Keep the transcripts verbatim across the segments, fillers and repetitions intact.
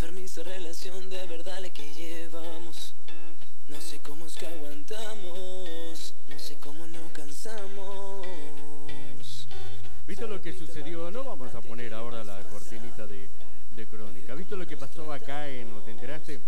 Enfermiza relación de verdad la que llevamos. No sé cómo es que aguantamos, no sé cómo no cansamos. ¿Viste lo que sucedió? No vamos a poner ahora la cortinita de, de crónica. ¿Viste lo que pasó acá en, o te enteraste?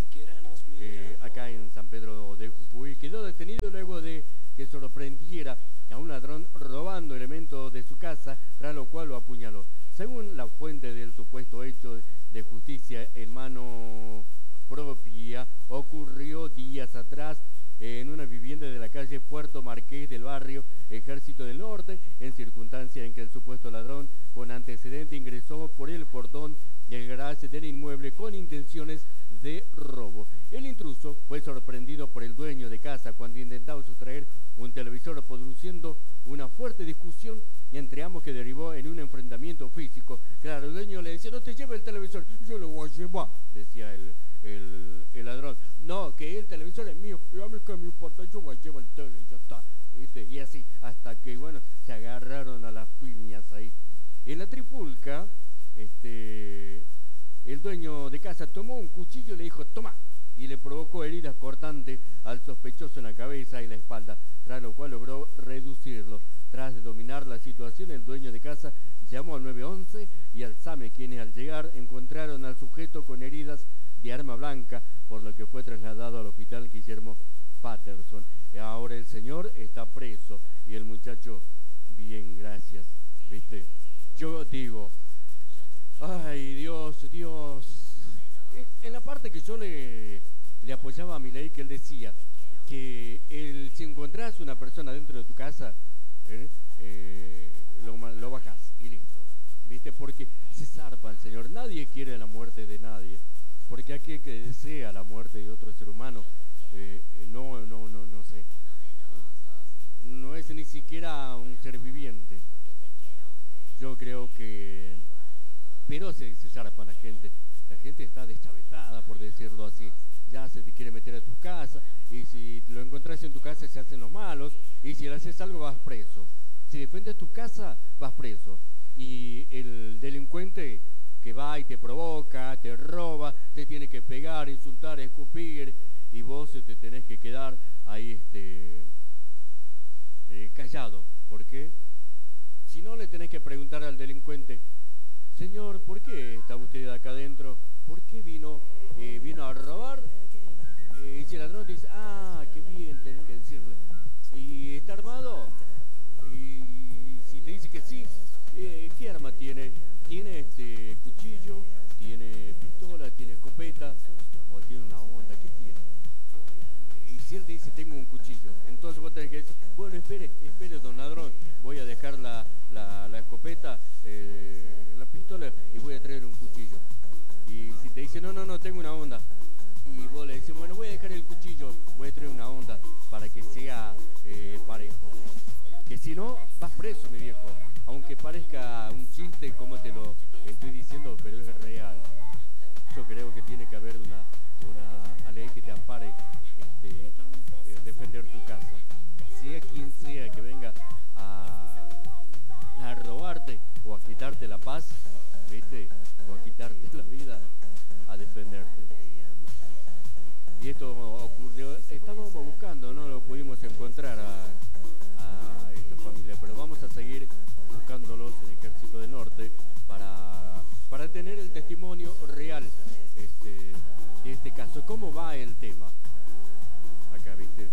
Eh, acá en San Pedro de Jujuy. Quedó detenido luego de que sorprendiera a un ladrón robando elementos de su casa, tras lo cual lo apuñaló. Según la fuente del supuesto hecho de justicia en mano propia, ocurrió días atrás en una vivienda de la calle Puerto Marqués del barrio Ejército del Norte, en circunstancia en que el supuesto ladrón con antecedente ingresó por el portón del garaje del inmueble con intenciones de robo. El intruso fue sorprendido por el dueño de casa cuando intentaba sustraer un televisor, produciendo una fuerte discusión entre ambos que derivó en un enfrentamiento físico. Claro, el dueño le decía: no te lleve el televisor. Yo lo voy a llevar, decía el, el, el ladrón. No, que el televisor es mío, y a mí que me importa, yo voy a llevar el tele y ya está, ¿viste? Y así, hasta que, bueno, se agarraron a las piñas ahí. En la trifulca, este, el dueño de casa tomó un cuchillo y le dijo: toma, y le provocó heridas cortantes al sospechoso en la cabeza y la espalda, tras lo cual logró reducirlo. Tras de dominar la situación, el dueño de casa llamó al nueve once y al SAME, quienes al llegar encontraron al sujeto con heridas de arma blanca, por lo que fue trasladado al hospital Guillermo Patterson. Ahora el señor está preso y el muchacho, bien, gracias, ¿viste? Yo digo, ay, Dios, Dios. En la parte que yo le, le apoyaba a mi ley, que él decía que el, si encontrás una persona dentro de tu casa, eh, eh, lo, lo bajás y listo, ¿viste? Porque se zarpan, señor. Nadie quiere la muerte de nadie, porque aquel que desea la muerte de otro ser humano, eh, eh, no, no, no, no sé, no es ni siquiera un ser viviente. Yo creo que, pero se, se zarpan la gente. La gente está deschavetada, por decirlo así. Ya se te quiere meter a tu casa, y si lo encontrás en tu casa se hacen los malos, y si le haces algo vas preso. Si defiendes tu casa, vas preso. Y el delincuente que va y te provoca, te roba, te tiene que pegar, insultar, escupir, y vos te tenés que quedar ahí este, eh, callado. ¿Por qué? Si no, le tenés que preguntar al delincuente: señor, ¿por qué está usted acá adentro? ¿Por qué vino, eh, vino a robar? Eh, y si el ladrón te dice: ah, qué bien, tenés que decirle. ¿Y está armado? Y si te dice que sí, eh, ¿qué arma tiene? ¿Tiene este cuchillo? ¿Tiene pistola? ¿Tiene escopeta? ¿O tiene una onda? ¿Qué tiene? Y si él te dice: tengo un cuchillo, entonces vos tenés que decir: bueno, espere, espere, don ladrón, voy a dejar la, la, la escopeta, eh, la pistola, y voy a traer un cuchillo. Y si te dice: no, no, no, tengo una onda, y vos le decís: bueno, voy a dejar el cuchillo, voy a traer una onda, para que sea eh, parejo. Que si no, vas preso, mi viejo. Aunque parezca un chiste como te lo estoy diciendo, pero es real. Yo creo que tiene que haber una, una ley que te ampare este, eh, defender tu casa. Sea quien sea que venga a, a robarte o a quitarte la paz, ¿viste? O a quitarte la vida, a defenderte. Y esto ocurrió, estábamos buscando, no lo pudimos encontrar a, a esta familia, pero vamos a seguir buscándolos en el Ejército del Norte para, para tener el testimonio real este, de este caso. ¿Cómo va el tema? Acá, ¿viste?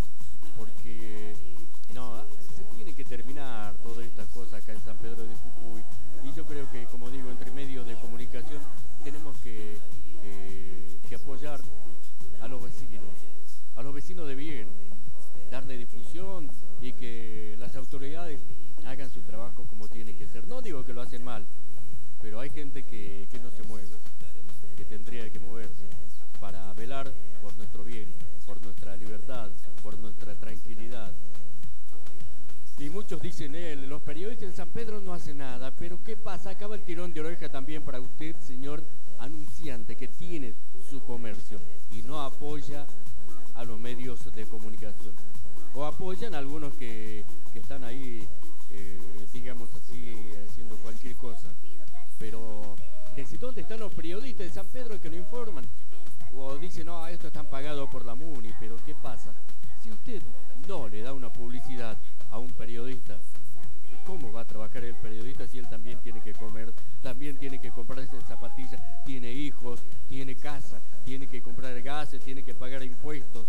Porque no, se tiene que terminar todas estas cosas acá en San Pedro de Jujuy, y yo creo que, como digo, entre medios de comunicación tenemos que, que, que apoyar a los vecinos, a los vecinos de bien, darle difusión y que las autoridades hagan su trabajo como tiene que ser. No digo que lo hacen mal, pero hay gente que, que no se mueve, que tendría que moverse para velar por nuestro bien, por nuestra libertad, por nuestra tranquilidad. Y muchos dicen, eh, los periodistas en San Pedro no hacen nada, pero ¿qué pasa? Acaba el tirón de oreja también para usted, señor anunciante, que tiene su comercio y no apoya a los medios de comunicación, o apoyan a algunos que, que están ahí, eh, digamos así, haciendo cualquier cosa. Pero Decir, ¿dónde están los periodistas de San Pedro que no informan? O dice, no, esto están pagados por la MUNI, pero ¿qué pasa? Si usted no le da una publicidad a un periodista, ¿cómo va a trabajar el periodista si él también tiene que comer, también tiene que comprarse zapatillas, tiene hijos, tiene casa, tiene que comprar gases, tiene que pagar impuestos?